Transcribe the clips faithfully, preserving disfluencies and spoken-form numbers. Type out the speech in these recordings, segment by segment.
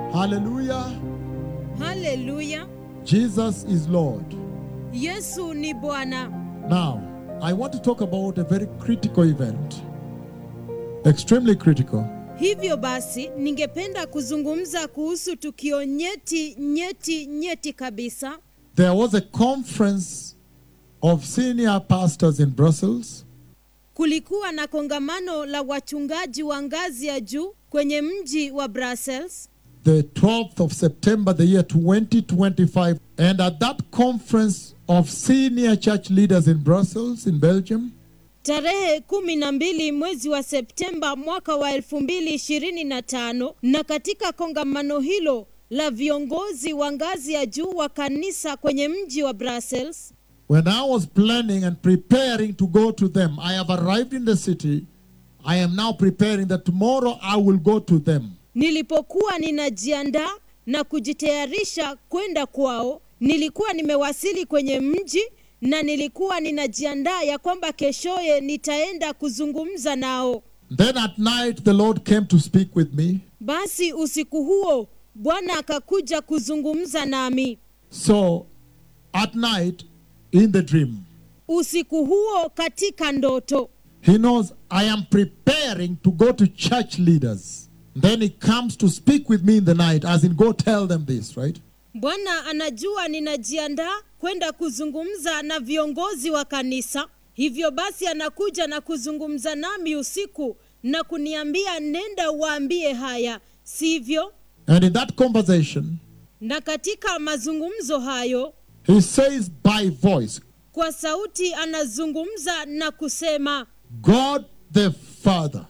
Hallelujah. Hallelujah. Jesus is Lord. Yesu ni Bwana. Now, I want to talk about a very critical event. Extremely critical. Hivyo basi, ningependa kuzungumza kuhusu tukio nyeti, nyeti, nyeti kabisa. There was a conference of senior pastors in Brussels. Kulikuwa na kongamano la wachungaji wa ngazi ya juu kwenye mji wa Brussels. The twelfth of September, the year twenty twenty-five. And at that conference of senior church leaders in Brussels, in Belgium, Tarehe kumi na mbili mwezi wa Septemba mwaka wa elfu mbili ishirini na tano, na katika kongamano hilo la viongozi wa ngazi ya juu wa kanisa kwenye mji wa Brussels, when I was planning and preparing to go to them, I have arrived in the city. I am now preparing that tomorrow I will go to them. nilipokuwa ninajiandaa na kujitayarisha kwenda kwao, nilikuwa nimewasili kwenye mji na nilikuwa ninajiandaa ya kwamba keshoye nitaenda kuzungumza nao. Then at night the Lord came to speak with me. Basi usiku huo Bwana akakuja kuzungumza nami. So at night in the dream, Usiku huo katika ndoto, he knows I am preparing to go to church leaders. Then he comes to speak with me in the night, as in go tell them this, right? Bwana anajua ninajiandaa kwenda kuzungumza na viongozi wa kanisa. Hivyo basi anakuja na kuzungumza nami usiku na kuniambia nenda waambie haya, sivyo? And in that conversation, Na katika mazungumzo hayo, he says by voice, kwa sauti anazungumza na kusema, God the Father,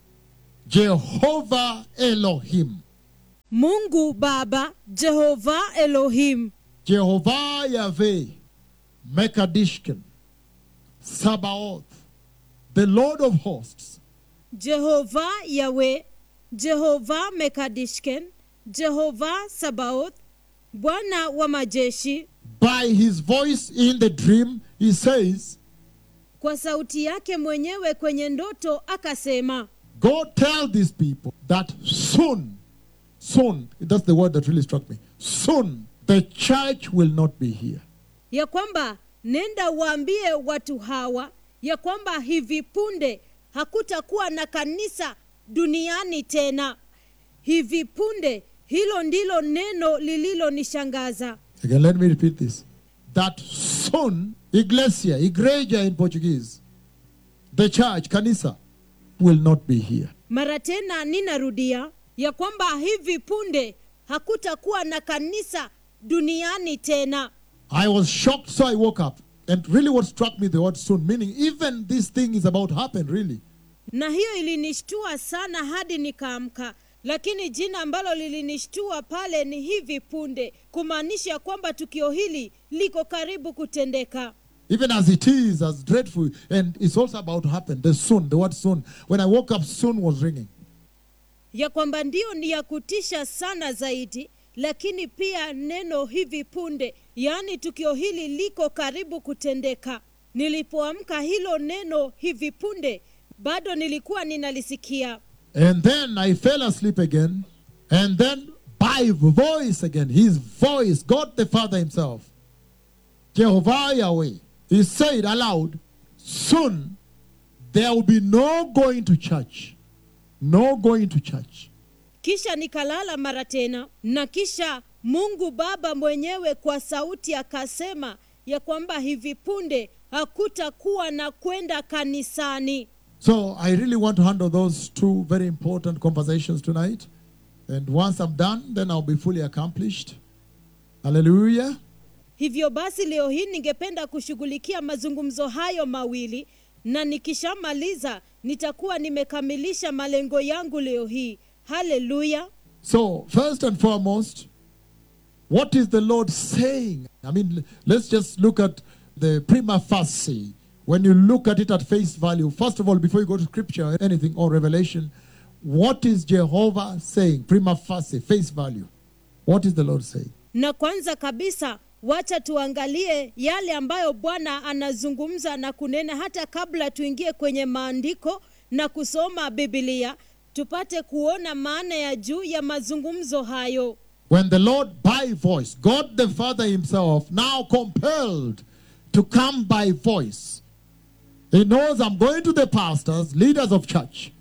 Jehovah Elohim, Mungu Baba, Jehova Elohim, Jehovah Yahweh, Mekadishken, Sabaoth, the Lord of hosts, Jehova Yahweh, Jehova Mekadishken, Jehova Sabaoth, Bwana wa majeshi. by his voice in the dream, he says, Kwa sauti yake mwenyewe kwenye ndoto akasema, go tell these people that soon, soon, that's the word that really struck me, soon the church will not be here. ya kwamba nenda waambie watu hawa ya kwamba hivi punde hakutakuwa na kanisa duniani tena. Hivi punde, hilo ndilo neno lililonishangaza. Again, let me repeat this. That soon, iglesia, igreja in Portuguese, the church, kanisa, will not be here. Mara tena ninarudia ya kwamba hivi punde hakutakuwa na kanisa duniani tena. I was shocked, so I woke up. And really what struck me, the word soon, meaning even this thing is about to happen, really. Na hiyo ilinishtua sana hadi nikaamka. Lakini jina ambalo lilinishtua pale ni hivi punde, kumaanisha kwamba tukio hili liko karibu kutendeka. Even as it is, as dreadful, and it's also about to happen. The soon, the word soon. When I woke up, soon was ringing. Ya kwamba ndio ni ya kutisha sana zaidi, lakini pia neno hivi punde, yaani tukio hili liko karibu kutendeka. Nilipoamka hilo neno hivi punde, bado nilikuwa ninalisikia. And then I fell asleep again. And then by voice again, his voice, God the Father himself, Jehovah Yahweh, he said aloud, soon there will be no going to church. No going to church. Kisha nikalala mara tena, na kisha Mungu Baba mwenyewe kwa sauti akasema ya kwamba hivi punde hakutakuwa na kwenda kanisani. So I really want to handle those two very important conversations tonight. And once I'm done, then I'll be fully accomplished. Hallelujah. Hivyo basi leo hii ningependa kushughulikia mazungumzo hayo mawili, na nikishamaliza nitakuwa nimekamilisha malengo yangu leo hii. Hallelujah. So, first and foremost, what is the Lord saying? I mean, let's just look at the prima facie. When you look at it at face value, first of all, before you go to scripture or anything or revelation, what is Jehovah saying? Prima facie, face value. What is the Lord saying? Na kwanza kabisa, wacha tuangalie yale ambayo Bwana anazungumza na kunena hata kabla tuingie kwenye maandiko na kusoma Biblia. tupate kuona maana ya juu ya mazungumzo hayo. When the Lord by voice, God the Father himself, now compelled to come by voice. He knows I'm going to the pastors, leaders of church.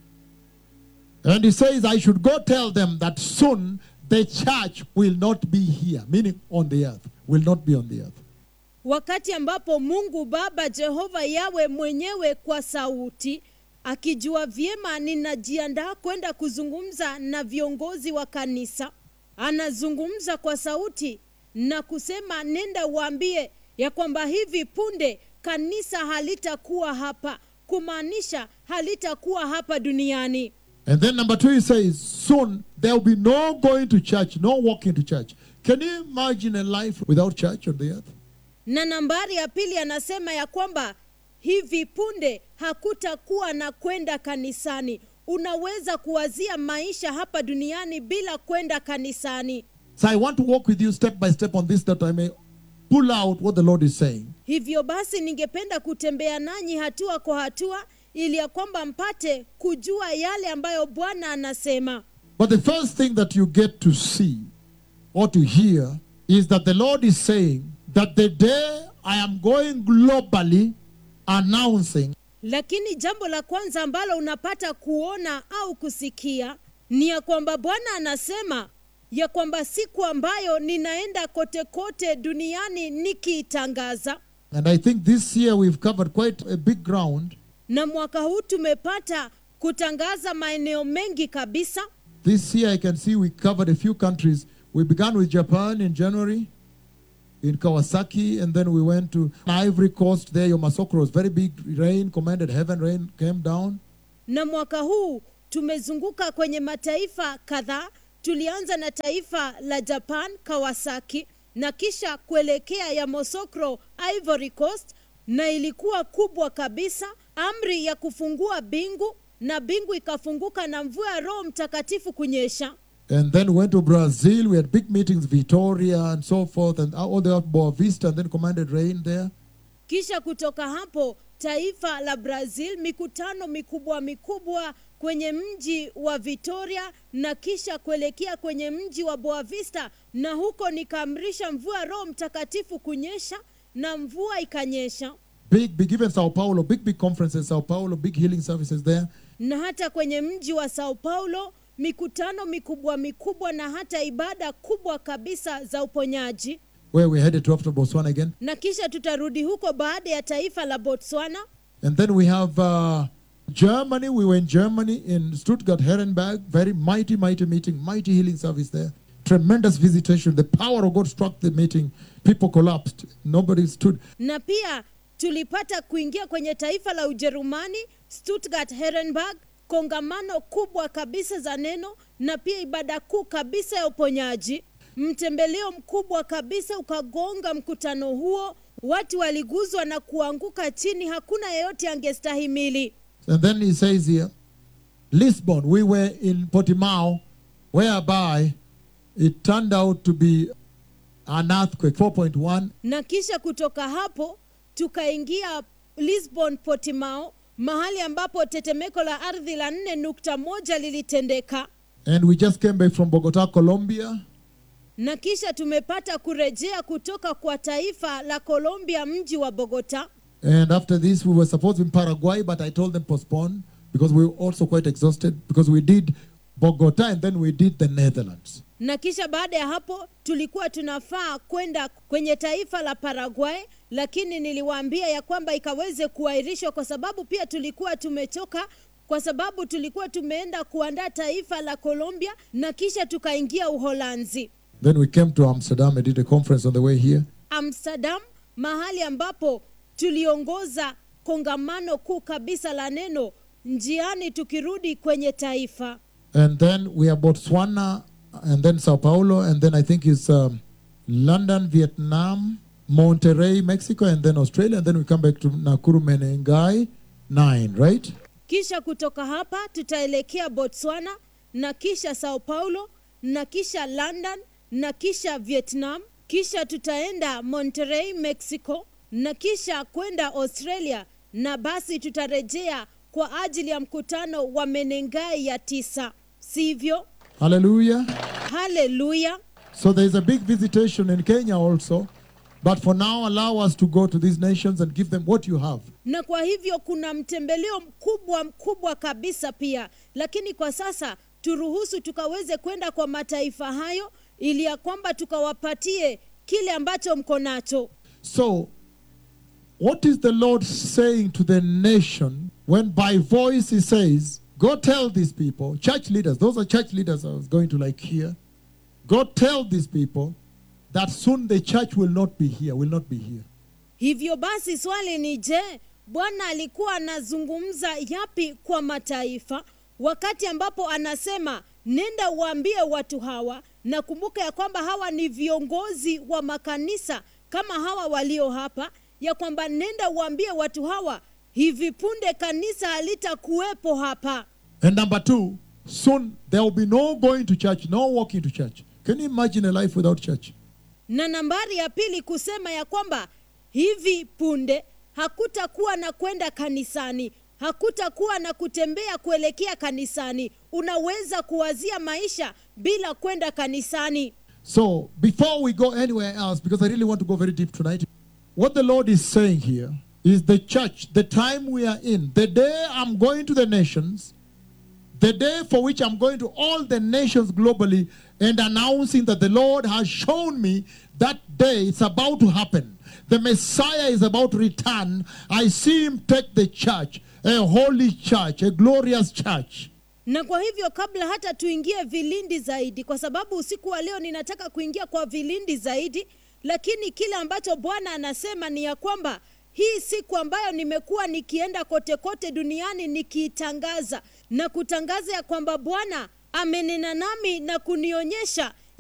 And he says I should go tell them that soon the church will not be here, meaning on the earth, will not be on the earth. Wakati ambapo Mungu Baba Jehova Yawe mwenyewe kwa sauti, akijua vyema ninajiandaa kwenda kuzungumza na viongozi wa kanisa, anazungumza kwa sauti na kusema nenda waambie ya kwamba hivi punde kanisa halitakuwa hapa, kumaanisha halitakuwa hapa duniani. And then number two, he says, soon there will be no going to church, no walking to church. Can you imagine a life without church on the earth? Na nambari ya pili anasema ya kwamba hivi punde hakutakuwa na kwenda kanisani. Unaweza kuwazia maisha hapa duniani bila kwenda kanisani. So I want to walk with you step by step on this, that I may pull out what the Lord is saying. Hivyo basi ningependa kutembea nanyi hatua kwa hatua ili ya kwamba mpate kujua yale ambayo Bwana anasema. But the first thing that you get to see or to hear is that the Lord is saying that the day I am going globally announcing. Lakini jambo la kwanza ambalo unapata kuona au kusikia ni ya kwamba Bwana anasema ya kwamba siku ambayo ninaenda kote kote duniani nikiitangaza. And I think this year we've covered quite a big ground. Na mwaka huu tumepata kutangaza maeneo mengi kabisa. This year I can see we covered a few countries. We began with Japan in January, in Kawasaki, and then we went to Ivory Coast there, Yamoussoukro. Very big rain, commanded heaven, rain came down. Na mwaka huu tumezunguka kwenye mataifa kadhaa. Tulianza na taifa la Japan, Kawasaki, na kisha kuelekea Yamoussoukro, Ivory Coast, na ilikuwa kubwa kabisa, amri ya kufungua bingu, na bingu ikafunguka na mvua ya Roho Mtakatifu kunyesha. And then we went to Brazil. We had big meetings, Vitoria and so forth, and all the way up Boa Vista, and then commanded rain there. Kisha kutoka hapo taifa la Brazil, mikutano mikubwa mikubwa kwenye mji wa Vitoria, na kisha kuelekea kwenye mji wa Boa Vista, na huko nikaamrisha mvua Roho Mtakatifu kunyesha, na mvua ikanyesha. Big, big, even Sao Paulo, big, big conferences, Sao Paulo, big healing services there. Na hata kwenye mji wa Sao Paulo, mikutano mikubwa mikubwa na hata ibada kubwa kabisa za uponyaji. Where we headed to after Botswana again. Na kisha tutarudi huko baada ya taifa la Botswana. And then we have uh, Germany. We were in Germany, in Stuttgart, Herrenberg. Very mighty, mighty meeting, mighty healing service there. Tremendous visitation. The power of God struck the meeting. People collapsed. Nobody stood. Na pia tulipata kuingia kwenye taifa la Ujerumani, Stuttgart, Herrenberg, kongamano kubwa kabisa za neno, na pia ibada kuu kabisa ya uponyaji. Mtembeleo mkubwa kabisa ukagonga mkutano huo. Watu waliguzwa na kuanguka chini, hakuna yeyote angestahimili. And then he says here, Lisbon, we were in Portimao, whereby it turned out to be an earthquake, four point one. Na kisha kutoka hapo tukaingia Lisbon, Portimao, mahali ambapo tetemeko la ardhi la nne nukta moja lilitendeka. And we just came back from Bogota, Colombia. Na kisha tumepata kurejea kutoka kwa taifa la Colombia, mji wa Bogota. And after this, we were supposed to be in Paraguay, but I told them postpone because we were also quite exhausted because we did Bogota and then we did the Netherlands. Na kisha baada ya hapo tulikuwa tunafaa kwenda kwenye taifa la Paraguay, lakini niliwaambia ya kwamba ikaweze kuahirishwa kwa sababu pia tulikuwa tumechoka, kwa sababu tulikuwa tumeenda kuandaa taifa la Colombia, na kisha tukaingia Uholanzi. Then we came to Amsterdam and did a conference on the way here. Amsterdam, mahali ambapo tuliongoza kongamano kuu kabisa la neno njiani tukirudi kwenye taifa. And then we have Botswana, and then Sao Paulo, and then I think it's um, London, Vietnam, Monterrey, Mexico, and then Australia, and then we come back to Nakuru, Menengai, nine, right? Kisha kutoka hapa tutaelekea Botswana, na kisha Sao Paulo, na kisha London, na kisha Vietnam, kisha tutaenda Monterrey, Mexico, na kisha kwenda Australia, na basi tutarejea kwa ajili ya mkutano wa Menengai ya tisa. Sivyo? Hallelujah. Hallelujah. So there is a big visitation in Kenya also. But for now, allow us to go to these nations and give them what you have. Na kwa hivyo kuna mtembeleo mkubwa mkubwa kabisa pia. Lakini kwa sasa turuhusu tukaweze kwenda kwa mataifa hayo ili ya kwamba tukawapatie kile ambacho mko nacho. So, what is the Lord saying to the nation when by voice he says, go tell these people, church leaders, those are church leaders I was going to like here. Go tell these people that soon the church will not be here, will not be here. Hivyo basi swali ni je, Bwana alikuwa anazungumza yapi kwa mataifa wakati ambapo anasema nenda uambie watu hawa, na kumbuka ya kwamba hawa ni viongozi wa makanisa kama hawa walio hapa, ya kwamba nenda uambie watu hawa hivi punde kanisa halitakuwepo hapa. And number two, soon there will be no going to church, no walking to church. Can you imagine a life without church? Na nambari ya pili kusema ya kwamba hivi punde hakutakuwa na kwenda kanisani, hakutakuwa na kutembea kuelekea kanisani. Unaweza kuwazia maisha bila kwenda kanisani. So, before we go anywhere else, because I really want to go very deep tonight, what the Lord is saying here is the church, the time we are in, the day I'm going to the nations, the day for which I'm going to all the nations globally and announcing that the Lord has shown me that day it's about to happen. The Messiah is about to return. I see him take the church, a holy church, a glorious church. Na kwa hivyo kabla hata tuingie vilindi zaidi, kwa sababu usiku wa leo ninataka kuingia kwa vilindi zaidi, lakini kile ambacho Bwana anasema ni ya kwamba hii siku ambayo nimekuwa nikienda kote kote duniani nikiitangaza na kutangaza ya kwamba Bwana amenena nami na kunionyesha